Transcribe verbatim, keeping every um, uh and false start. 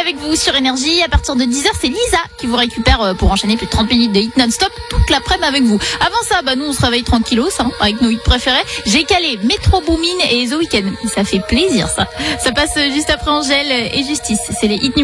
avec vous sur Énergie. À partir de dix heures, c'est Lisa qui vous récupère pour enchaîner plus de trente minutes de hit non-stop toute l'après-midi avec vous. Avant ça, bah nous on se réveille tranquillos hein, avec nos hits préférés. J'ai calé Metro Boomin et The Weeknd. Ça fait plaisir ça. Ça passe juste après Angèle et Justice. C'est les hits numéro